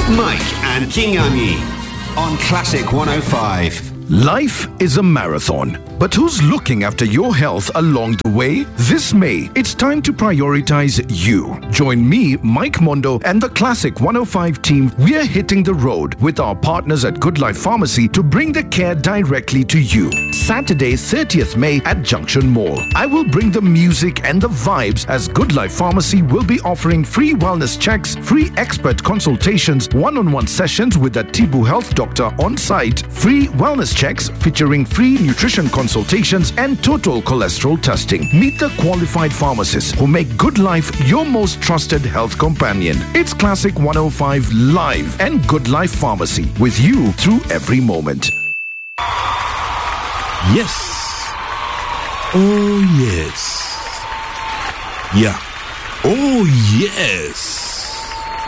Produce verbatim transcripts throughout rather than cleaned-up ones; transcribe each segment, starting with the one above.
Mike and Kingangi on Classic one oh five. Life is a marathon, but who's looking after your health along the way? This May, it's time to prioritize you. Join me, Mike Mondo, and the Classic one oh five team. We're hitting the road with our partners at Good Life Pharmacy to bring the care directly to you. Saturday, thirtieth May at Junction Mall. I will bring the music and the vibes as Good Life Pharmacy will be offering free wellness checks, free expert consultations, one-on-one sessions with a Tibu Health doctor on site, free wellness checks featuring free nutrition consultations and total cholesterol testing. Meet the qualified pharmacists who make Good Life your most trusted health companion. It's Classic one oh five Live and Good Life Pharmacy with you through every moment. Yes. Oh, yes. Yeah. Oh, yes.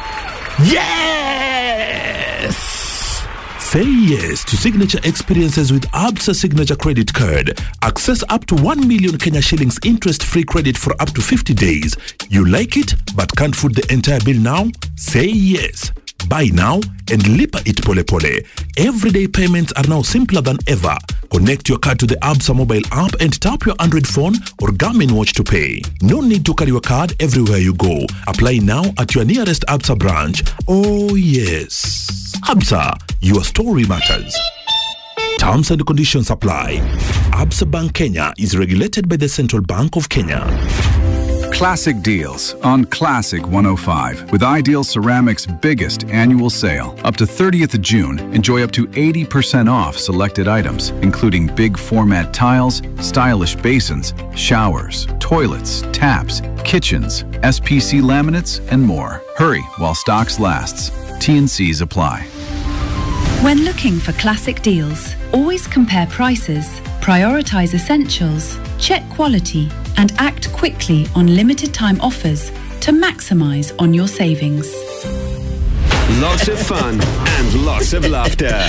Yes. Say yes to signature experiences with Absa Signature Credit Card. Access up to one million Kenya shillings interest-free credit for up to fifty days. You like it but can't foot the entire bill now? Say yes. Buy now and lipa it pole pole. Everyday payments are now simpler than ever. Connect your card to the Absa mobile app and tap your Android phone or Garmin watch to pay. No need to carry your card everywhere you go. Apply now at your nearest Absa branch. Oh yes. Absa, your story matters. Terms and conditions apply. Absa Bank Kenya is regulated by the Central Bank of Kenya. Classic deals on Classic one oh five with Ideal Ceramic's biggest annual sale. Up to thirtieth of June, enjoy up to eighty percent off selected items, including big format tiles, stylish basins, showers, toilets, taps, kitchens, S P C laminates, and more. Hurry while stocks lasts. T and C's apply. When looking for classic deals, always compare prices, prioritize essentials, check quality, and act quickly on limited time offers to maximize on your savings. Lots of fun and lots of laughter.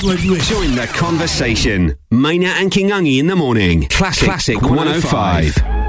Join the conversation. Maina and Kingangi in the morning. Classic, Classic one oh five.